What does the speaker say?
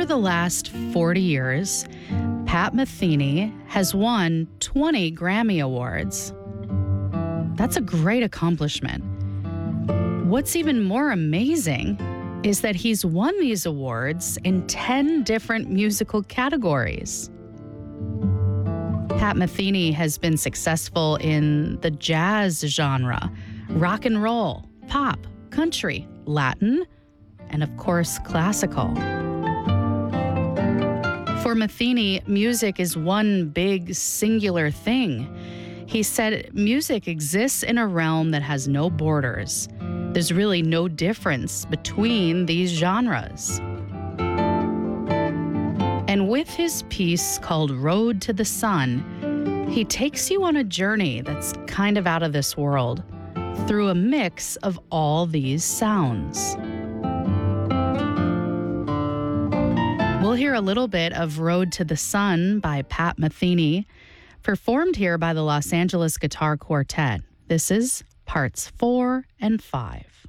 the last 40 years, Pat Metheny has won 20 Grammy Awards. That's a great accomplishment. What's even more amazing is that he's won these awards in 10 different musical categories. Pat Metheny has been successful in the jazz genre, rock and roll, pop, country, Latin, and of course, classical. For Metheny, music is one big singular thing. He said music exists in a realm that has no borders. There's really no difference between these genres. And with his piece called Road to the Sun, he takes you on a journey that's kind of out of this world through a mix of all these sounds. We'll hear a little bit of Road to the Sun by Pat Metheny, performed here by the Los Angeles Guitar Quartet. This is parts 4 and 5.